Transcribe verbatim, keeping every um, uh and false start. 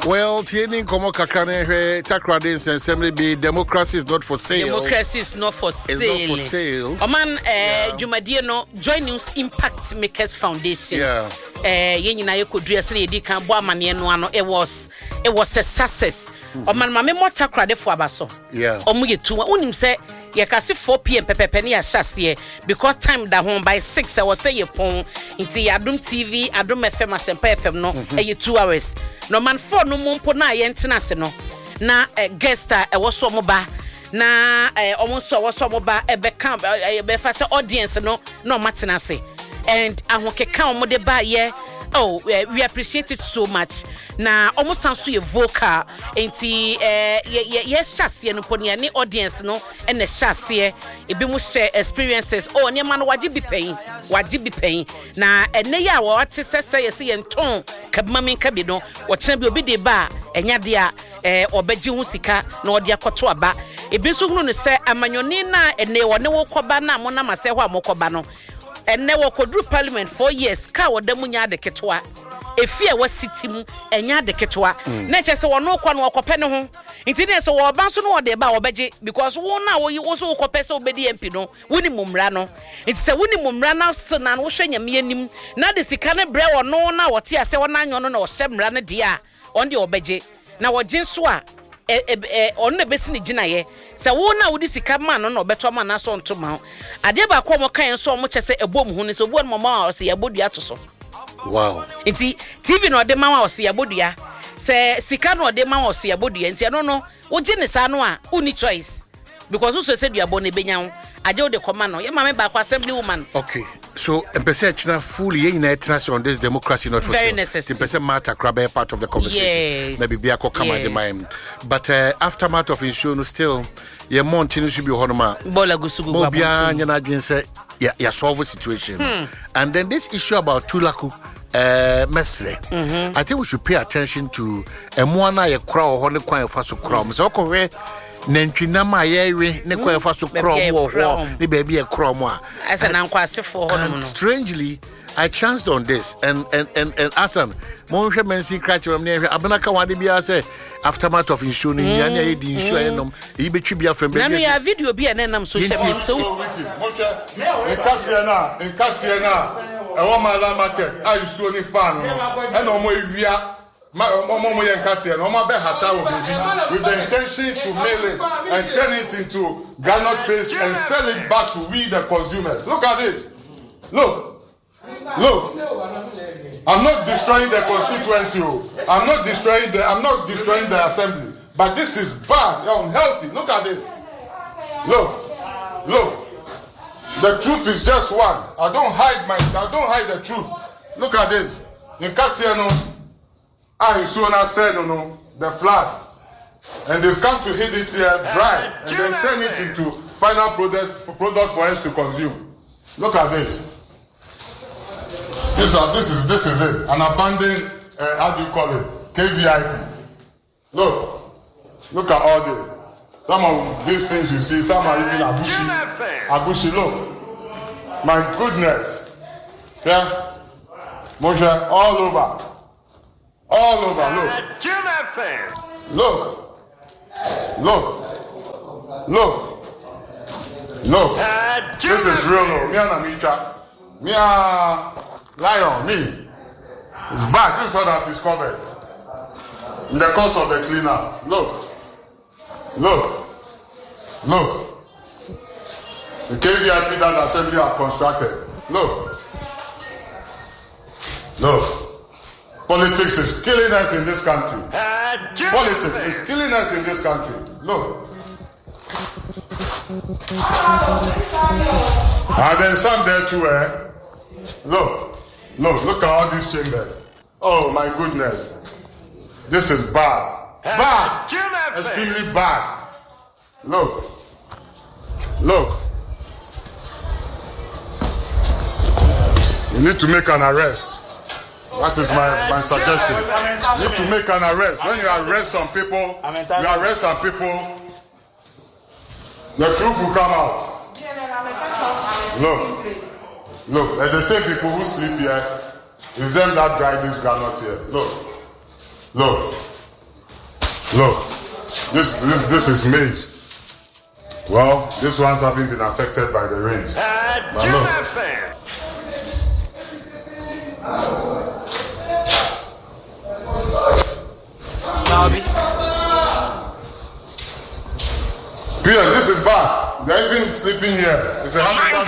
Well, Tieni Komo Kakane Takrade Assembly be democracy is not for sale. Democracy is not for sale. It's not for sale. Oman eh Jumadie no Joy News Impact Makers Foundation. Yeah. Eh yenyina ye kodua se yedi kan bo amane no ano it was it was a success. Oman mame mo Takrade fo abaso. Yeah. Omu yetu unim se ye kasi four p m pepepe ne ya hyase because time da home by six I was say ye pon nti Adum T V Adum F M Asempa F M no e two hours no man four no mumpo na ye ntena se no na guest e wo so mo ba na omo so wo so mo ba e be camp e be fa se audience no no matena se and ahokeka omo de ba ye. Oh, we appreciate it so much. Na almost sounds so vocal. Enti eh yes share no poni any audience no and the share e be mu share experiences. Oh, ne man waji bi pain. Waji bi pain. Na ene ya wo ate sese ye se yenton kabmami kabi no. Wo tena bi obi de ba enya de a eh obeji hu sika na ode akoto aba. E bi so hunu ne se amanyoni na ene wo ne wo koba na mo na mase ho amokoba no. And never could do parliament four years. Cow the munya de ketwa. A fear was sitting and ya de ketwa. Nature so no quan walk a penny. Incidents or bounce no de bow beji because one now you also copeso obedi M P no. Winnie Mumrano. It's a Winnie Mumrana son and washing a meaning. Now the Sikane brew or no now what here seven nine or seven rana dear on the obeji. Now what Jinswa. On the best in Jinaye. So wona would see man no better man as on to mount. I did ba come kind so much as a boom who is a one mama or see a body to so. Wow. It's T V no de mama or see a body. Say Sikano de mama or see a body and I don't know what Jenny Sanoa, uni choice. Because also said you are born a benyan. I do the command. Your mamma back assembly woman. Okay. So, M P S H fully united on this democracy not for very sale. necessary. M P S Matter Krabe part of the conversation. Yes. Maybe be a come yes. at the mind. But uh, aftermath of insurance still, your mountain should be honoma. Bola gusugu. Bobia Yanadin said, yeah, yeah, solve the situation. Hmm. And then this issue about Tulaku. Uh, Mesre, mm-hmm. I think we should pay attention to a moana a crow or the coin for so crom. So, Nentina my yewe, ne coin for so crom or the baby a crom. As an uncle for and strangely, I chanced on this and and and and Asan, Monsha Mensi Cratch from near Abanaka Wadibia say, aftermath of insurance, Yanya the insurance, he be tribute from baby. I video be an enam so so. In Katiana, in Katiana. I want my land market. I used to only fan. And no more we are Momo and Katia, no more baby, with the intention to mail it and turn it into granite paste and sell it back to we the consumers. Look at it. Look. Look. I'm not destroying the constituency. I'm not destroying the I'm not destroying the assembly. But this is bad, unhealthy. Look at this. Look. Look. The truth is just one. I don't hide my. I don't hide the truth. Look at this. In Katiano, Arizona said, "No, no, the flood," and they've come to hit it here dry and then turn it into final product product for us to consume. Look at this. This, uh, this is this is it. An abandoned. Uh, how do you call it? K V I P. Look. Look at all this. Some of these things you see, some are even Abushi. Abushi, look. My goodness. Yeah? Moshe, all over. All over, look. Look. Look. Look. Look. This is real, look. Me and Amicha. Me and Lion, me. It's bad. This is what I've discovered. In the course of the cleanup. Look. Look, look, the K V I P that assembly have constructed. Look, look, politics is killing us in this country. Politics is killing us in this country. Look. And then some there too, eh? Look, look, look at all these chambers. Oh my goodness. This is bad. Bad, extremely bad. Look, look. You need to make an arrest. That is my, my suggestion. You need to make an arrest. When you arrest some people, you arrest some people, the truth will come out. Look, look, there's the same people who sleep here. It's them that drive this granite here. Look, look. Look, this this this is maize. Well, this one's haven't been affected by the rains. Uh, But look, Peter, this is bad. They're even sleeping here. It's a hundred